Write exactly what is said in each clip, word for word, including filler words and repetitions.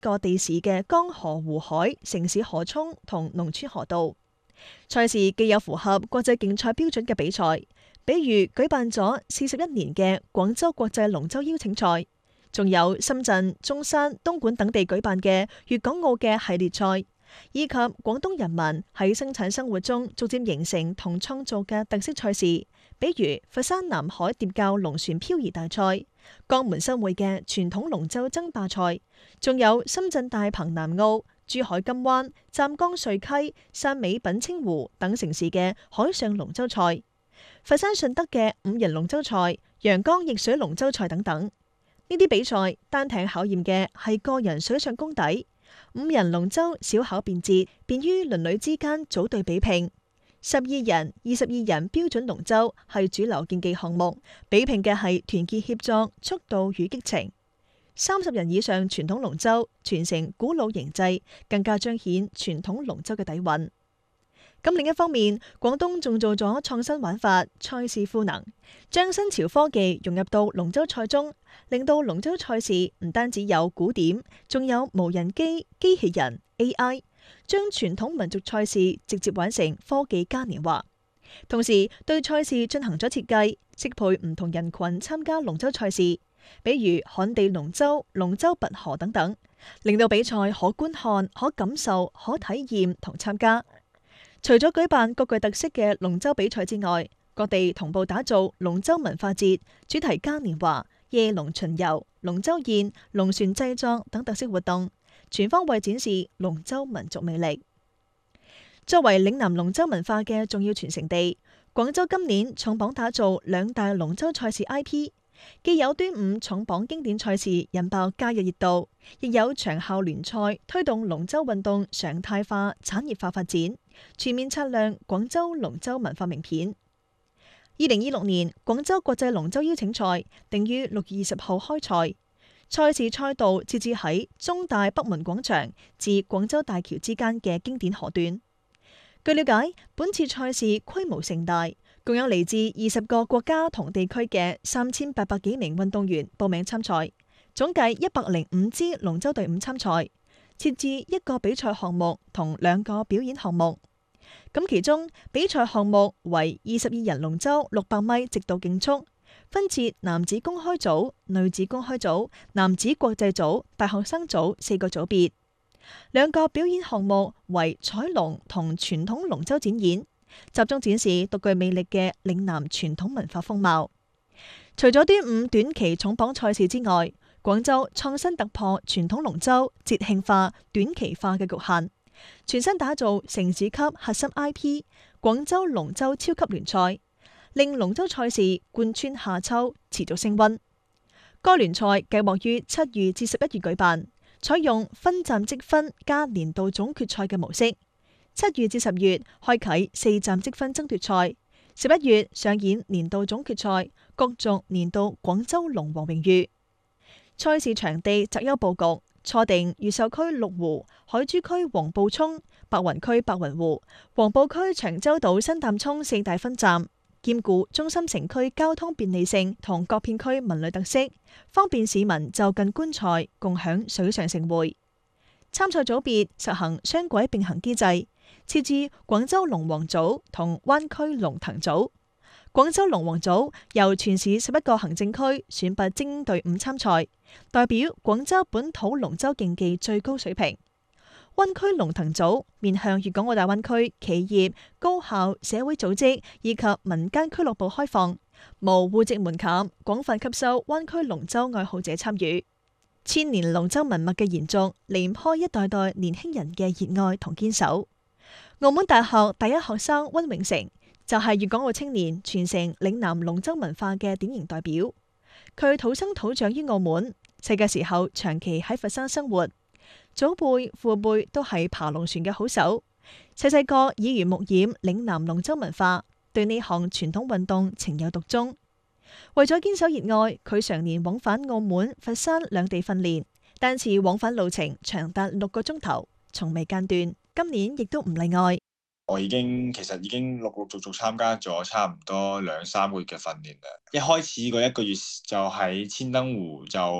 個地市嘅江河湖海、城市河涌同農村河道。賽事既有符合國際競賽標準嘅比賽，比如舉辦咗四十一年嘅廣州國際龍舟邀請賽，仲有深圳、中山、東莞等地舉辦嘅粵港澳嘅系列賽，以及廣東人民喺生產生活中逐漸形成同創造嘅特色賽事，比如佛山南海疊滘龍船漂移大賽、江門新會嘅傳統龍舟爭霸賽，仲有深圳大鵬南澳、珠海金灣、湛江瑞溪、汕尾品清湖等城市嘅海上龍舟賽，佛山順德嘅五人龍舟賽、陽江逆水龍舟賽等等。呢啲比賽單艇考驗嘅係個人水上功底，五人龍舟小巧便捷，便於鄰里之間組隊比拼。十二人、二十二人標準龍舟係主流競技項目，比拼嘅係團結協作、速度與激情。三十人以上傳統龍舟傳承古老形制，更加彰顯傳統龍舟嘅底蘊。咁另一方面，廣東仲做咗創新玩法，賽事賦能，將新潮科技融入到龍舟賽中，令到龍舟賽事唔單止有古典，仲有無人機、機器人、A I， 將傳統民族賽事直接玩成科技嘉年華。同時對賽事進行咗設計，適配唔同人群參加龍舟賽事。比如旱地龍舟、龍舟拔河等等，令到比賽可觀看、可感受、可體驗同參加。除咗舉辦各具特色嘅龍舟比賽之外，各地同步打造龍舟文化節、主題嘉年華、夜龍巡遊、龍舟宴、龍船製作等特色活動，全方位展示龍舟民族魅力。作為嶺南龍舟文化嘅重要傳承地，廣州今年重磅打造兩大龍舟賽事 I P。既有端午重磅經典賽事引爆假日熱度，亦有長效聯賽推動龍舟運動常態化、產業化發展，全面擦亮廣州龍舟文化名片。二零二六年廣州國際龍舟邀請賽定於六月二十號開賽，賽事賽道設置喺中大北門廣場至廣州大橋之間嘅經典河段。據了解，本次賽事規模盛大，共有嚟自二十個國家同地區嘅三千八百幾名運動員報名參賽，總計一百零五支龍舟隊伍參賽，設置一個比賽項目同兩個表演項目。咁其中比賽項目為二十二人龍舟六百米直道競速，分設男子公開組、女子公開組、男子國際組、大學生組四個組別。兩個表演項目為彩龍同傳統龍舟展演，集中展示獨具魅力嘅嶺南傳統文化風貌。除咗端午短期重磅賽事之外，廣州創新突破傳統龍舟節慶化、短期化嘅局限，全新打造城市級核心 I P 廣州龍舟超級聯賽，令龍舟賽事貫穿夏秋，持續升溫。該聯賽計劃於七月至十一月舉辦，採用分站積分加年度總決賽嘅模式。七月至十月開啟四站積分爭奪賽，十一月上演年度總決賽，角逐年度廣州龍王榮譽。賽事場地擇優佈局，錯定越秀區麓湖、海珠區黃埔涌、白雲區白雲湖、黃埔區長洲島新淡涌四大分站，兼顧中心城區交通便利性同各片區文旅特色，方便市民就近觀賽，共享水上盛會。參賽組別實行雙軌並行機制，設置廣州龍王組同灣區龍騰組。廣州龍王組由全市十一個行政區選拔精英隊伍參賽，代表廣州本土龍舟競技最高水平。灣區龍騰組面向粵港澳大灣區企業、高校、社會組織以及民間俱樂部開放，無戶籍門檻，廣泛吸收灣區龍舟愛好者參與。千年龍舟文物嘅延續，離唔開一代代年輕人嘅熱愛同堅守。澳門大學第一學生溫永成就係粵港澳青年傳承嶺南龍舟文化嘅典型代表。佢土生土長於澳門，細嘅時候長期喺佛山生活，祖輩父輩都係爬龍船嘅好手。細細個耳濡目染嶺南龍舟文化，對呢項傳統運動情有獨鍾。為咗堅守熱愛，佢常年往返澳門、佛山兩地訓練，單次往返路程長達六個鐘頭，從未間斷。今年亦都唔例外。 我已經其實已經陸陸續續參加咗差唔多兩三個月嘅訓練啦。一開始嗰一個月就喺千燈湖就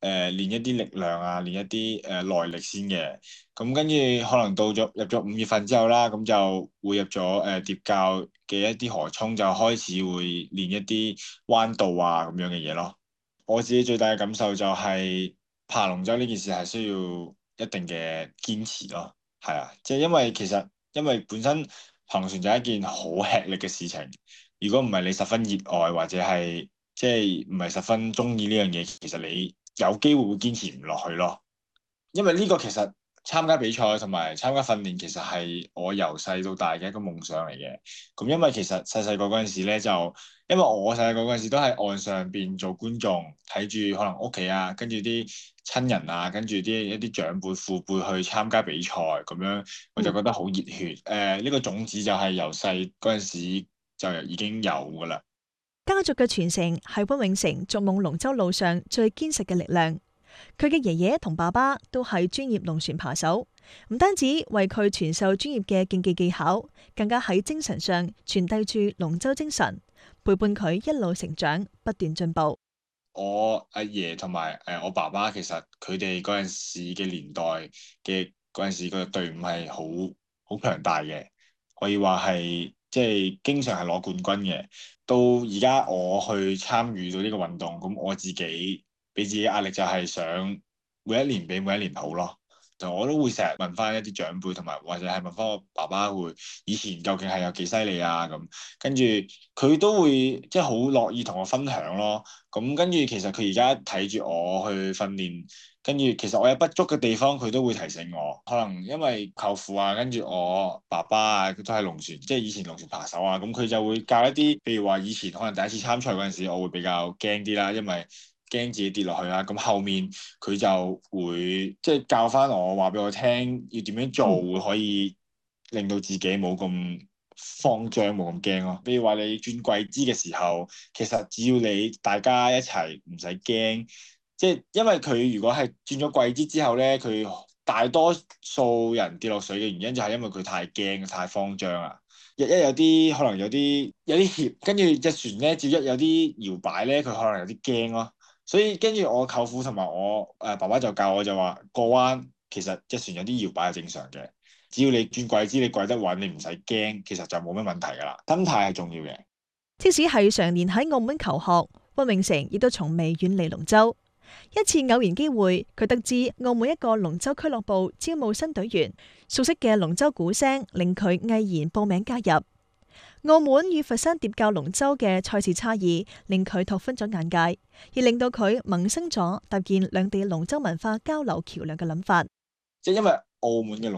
誒練一啲力量啊，練一啲誒耐力先嘅。咁跟住可能到咗入咗五月份之後啦，咁就會入咗誒疊教嘅一啲河涌，就開始會練一啲彎道啊咁樣嘅嘢咯。我自己最大嘅感受就係爬龍舟呢件事係需要一定嘅堅持咯。係啊，即係因為其實因為本身行船就係一件好吃力嘅事情，如果唔係你十分熱愛或者係即係唔係十分中意呢樣嘢，其實你有機會會堅持唔落去咯。因為呢個其實參加比賽同埋參加訓練，其實係我由細到大嘅一個夢想嚟嘅。咁因為其實細細個嗰陣時咧，就因為我細細個嗰陣時都喺岸上邊做觀眾，睇住可能屋企啊，跟住啲親人啊，跟住啲一啲長輩父輩去參加比賽咁樣，我就覺得好熱血。誒、呃，呢、呢個種子就係由細嗰陣時就已經有㗎啦。 家族嘅傳承係溫永成逐夢龍舟路上最堅實嘅力量。佢嘅爺爺同爸爸都係專業龍船扒手，唔單止為佢傳授專業嘅競技技巧，更加喺精神上傳遞住龍舟精神，陪伴佢一路成長，不斷進步。 我阿爺同埋誒我爸爸，其實佢哋嗰陣時嘅年代嘅嗰陣時個隊伍係好好強大嘅，可以話係即係經常係攞冠軍嘅。到而家我去參與到呢個運動，咁我自己俾自己壓力就係想每一年比每一年好咯。就我都會成日問翻一啲長輩同埋或者係問翻我爸爸會以前究竟係有幾犀利啊咁，跟住佢都會即係好樂意同我分享咯。咁跟住其實佢而家睇住我去訓練，跟住其實我有不足嘅地方，佢都會提醒我。可能因為舅父啊，跟住我爸爸啊，佢都係龍船，即係以前龍船扒手啊，咁佢就會教一啲，譬如話以前可能第一次參賽嗰陣時，我會比較驚啲啦，因為驚自己跌落去啦。咁後面佢就會即係教翻我，話俾我聽要點樣做，會可以令到自己冇咁慌張，冇咁驚咯。比如話你轉跪姿嘅時候，其實只要你大家一齊唔使驚，即係因為佢如果係轉咗跪姿之後咧，佢大多數人跌落水嘅原因就係因為佢太驚、太慌張啊。一一有啲可能有啲有啲怯，跟住隻船咧，只要一有啲搖擺咧，佢可能有啲驚咯。所以跟住我舅父同埋我誒、呃、爸爸就教我就話過彎其實隻船有啲搖擺係正常嘅，只要你轉跪姿你跪得穩，你唔使驚，其實就冇乜問題噶啦。心態係重要嘅。 即使係常年喺澳門求學，溫永成亦都從未遠離龍舟。一次偶然機會，佢得知澳門一個龍舟俱樂部招募新隊員，熟悉嘅龍舟鼓聲令佢毅然報名加入。澳門與佛山疊教龍舟嘅賽事差異，令佢拓寬咗眼界，亦令到佢萌生咗搭建兩地龍舟文化交流橋樑嘅諗法。 即係因為澳門嘅龍